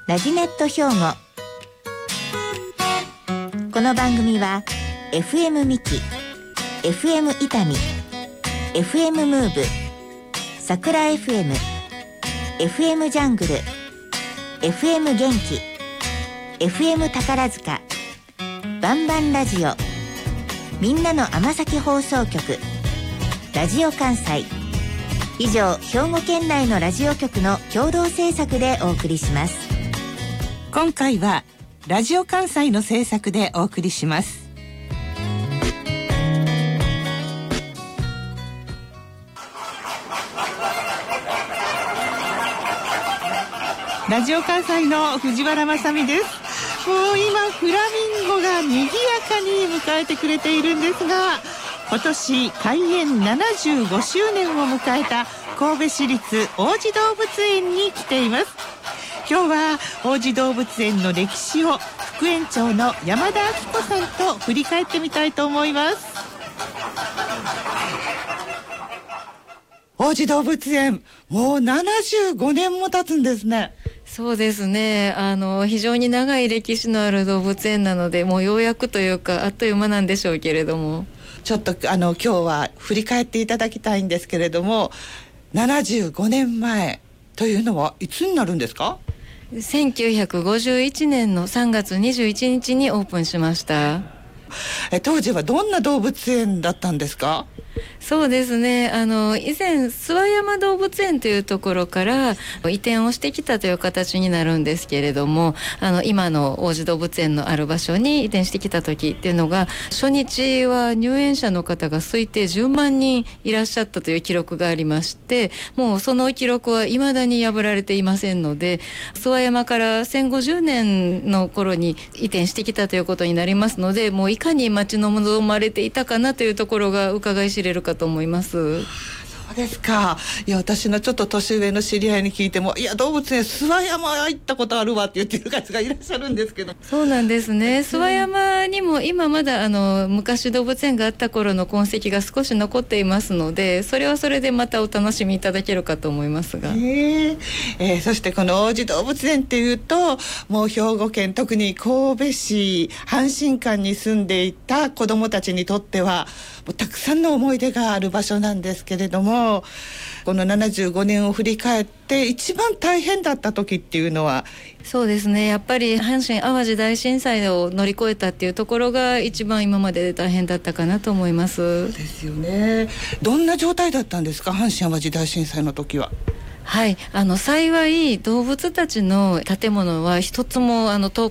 ラジネット兵庫。この番組は FM ミキ、FM 伊丹、FM ムーブ、桜 FM、FM ジャングル、FM 元気、FM 宝塚、バンバンラジオ、みんなの甘崎放送局、ラジオ関西、以上兵庫県内のラジオ局の共同制作でお送りします。 今回はラジオ関西の制作でお送りします。ラジオ関西の藤原まさみです。もう今フラミンゴが賑やかに迎えてくれているんですが、今年開園75周年を迎えた神戸市立王子動物園に来ています。今日は王子動物園の歴史を副園長の山田明子さんと振り返ってみたいと思います。王子動物園、もう75年も経つんですね。 そうですね。非常に長い歴史のある動物園なので、もうようやくというかあっという間なんでしょうけれども、 ちょっと今日は振り返っていただきたいんですけれども、75年前というのはいつになるんですか ？1951年の3月21日にオープンしました。 当時はどんな動物園だったんですか？ そうですね。以前諏訪山動物園というところから移転をしてきたという形になるんですけれども、今の王子動物園のある場所に移転してきた時っていうのが、初日は入園者の方が推定10万人いらっしゃったという記録がありまして、もうその記録は未だに破られていませんので、諏訪山から1050年の頃に移転してきたということになりますので、もういかに待ち望まれていたかなというところが伺い知れるかと思います。 そうですか。いや、私のちょっと年上の知り合いに聞いても、いや動物園諏訪山行ったことあるわって言ってる方がいらっしゃるんですけど。 そうなんですね。諏訪山にも今まだ昔動物園があった頃の痕跡が少し残っていますので、それはそれでまたお楽しみいただけるかと思いますが、 そしてこの王子動物園っていうと、もう兵庫県、特に神戸市阪神間に住んでいた子どもたちにとってはもうたくさんの思い出がある場所なんですけれども、この75年を振り返って一番大変だった時っていうのは？ そうですね。やっぱり阪神淡路大震災を乗り越えたっていうところが一番今までで大変だったかなと思います。 ですよね。どんな状態だったんですか、阪神淡路大震災の時は？ はい、幸い動物たちの建物は一つも倒